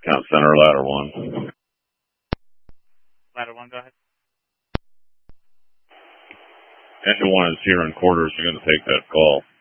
Discount Center, ladder 1. Ladder 1, go ahead. Engine 1 is here in quarters. You're going to take that call.